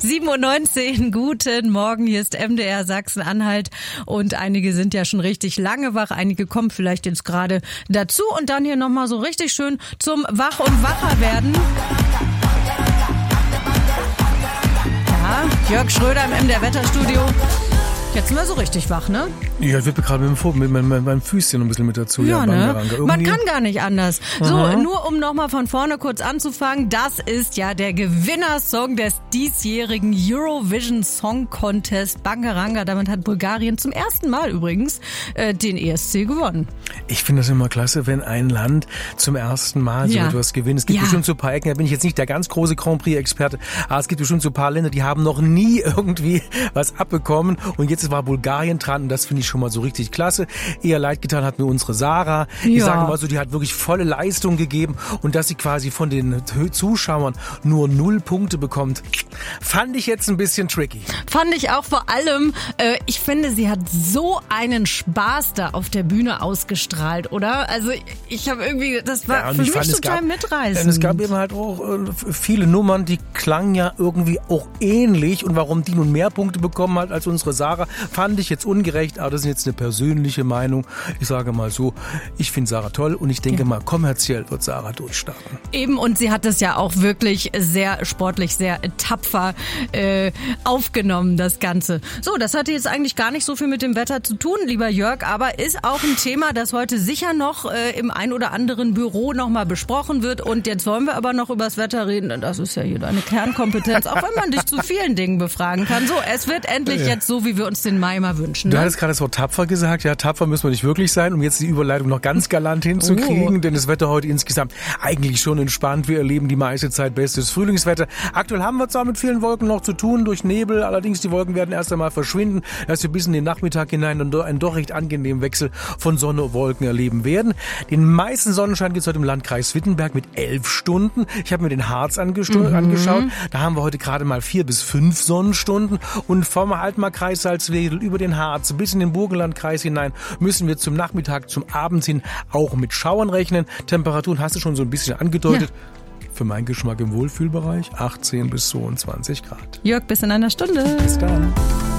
7:19 Uhr, guten Morgen, hier ist MDR Sachsen-Anhalt und einige sind ja schon richtig lange wach, einige kommen vielleicht jetzt gerade dazu und dann hier nochmal so richtig schön zum Wach- und Wacher-werden. Ja, Jörg Schröder im MDR Wetterstudio. Jetzt sind wir so richtig wach, ne? Ja, ich wippe gerade mit meinem Füßchen ein bisschen mit dazu. Ja, ne? Man kann gar nicht anders. So, nur um nochmal von vorne kurz anzufangen, das ist ja der Gewinnersong des diesjährigen Eurovision Song Contest Bangaranga. Damit hat Bulgarien zum ersten Mal übrigens den ESC gewonnen. Ich finde das immer klasse, wenn ein Land zum ersten Mal so etwas gewinnt. Es gibt bestimmt so ein paar Ecken, da bin ich jetzt nicht der ganz große Grand Prix-Experte, aber es gibt bestimmt so ein paar Länder, die haben noch nie irgendwie was abbekommen und jetzt war Bulgarien dran und das finde ich schon mal so richtig klasse. Eher leid getan hat nur unsere Sarah. Ich sage mal so, die hat wirklich volle Leistung gegeben und dass sie quasi von den Zuschauern nur 0 Punkte bekommt, fand ich jetzt ein bisschen tricky. Fand ich auch vor allem, ich finde, sie hat so einen Spaß da auf der Bühne ausgestrahlt, oder? Also ich habe irgendwie, das war für mich total mitreißend. Es gab eben halt auch viele Nummern, die klangen ja irgendwie auch ähnlich und warum die nun mehr Punkte bekommen hat als unsere Sarah, fand ich jetzt ungerecht, aber das ist jetzt eine persönliche Meinung. Ich sage mal so, ich finde Sarah toll und ich denke mal, kommerziell wird Sarah durchstarten. Eben, und sie hat es ja auch wirklich sehr sportlich, sehr tapfer aufgenommen, das Ganze. So, das hatte jetzt eigentlich gar nicht so viel mit dem Wetter zu tun, lieber Jörg, aber ist auch ein Thema, das heute sicher noch im ein oder anderen Büro nochmal besprochen wird. Und jetzt wollen wir aber noch über das Wetter reden. Das ist ja hier deine Kernkompetenz, auch wenn man dich zu vielen Dingen befragen kann. So, es wird endlich jetzt so, wie wir uns den Mai mal wünschen. Ne? Du hattest gerade das Wort tapfer gesagt. Ja, tapfer müssen wir nicht wirklich sein, um jetzt die Überleitung noch ganz galant hinzukriegen. Denn das Wetter heute insgesamt eigentlich schon entspannt. Wir erleben die meiste Zeit bestes Frühlingswetter. Aktuell haben wir zwar mit vielen Wolken noch zu tun durch Nebel. Allerdings die Wolken werden erst einmal verschwinden, dass wir bis in den Nachmittag hinein einen doch recht angenehmen Wechsel von Sonne und Wolken erleben werden. Den meisten Sonnenschein gibt es heute im Landkreis Wittenberg mit 11 Stunden. Ich habe mir den Harz angeschaut. Da haben wir heute gerade mal 4 bis 5 Sonnenstunden. Und vom Altmark-Kreis Salzwedel über den Harz bis in den Burgenlandkreis hinein müssen wir zum Nachmittag, zum Abend hin auch mit Schauern rechnen. Temperaturen hast du schon so ein bisschen angedeutet. Ja. Für meinen Geschmack im Wohlfühlbereich 18 bis 22 Grad. Jörg, bis in einer Stunde. Bis dann.